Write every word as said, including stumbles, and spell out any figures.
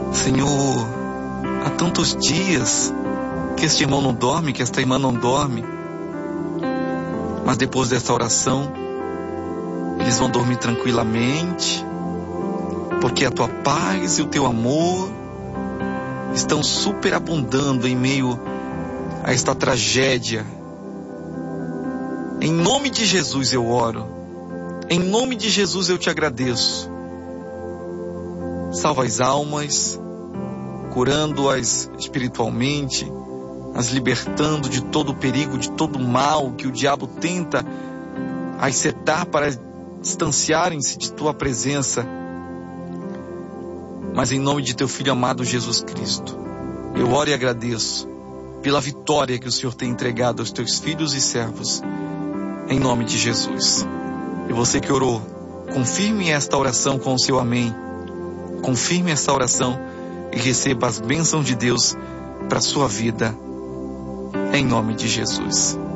Senhor, há tantos dias que este irmão não dorme, que esta irmã não dorme, mas depois dessa oração, eles vão dormir tranquilamente, porque a tua paz e o teu amor estão superabundando em meio a esta tragédia. Em nome de Jesus eu oro, em nome de Jesus eu te agradeço. Salva as almas, curando-as espiritualmente, as libertando de todo o perigo, de todo o mal que o diabo tenta as setar para distanciarem-se de tua presença. Mas em nome de teu Filho amado Jesus Cristo, eu oro e agradeço pela vitória que o Senhor tem entregado aos teus filhos e servos, em nome de Jesus. E você que orou, confirme esta oração com o seu amém. Confirme esta oração e receba as bênçãos de Deus para a sua vida, em nome de Jesus.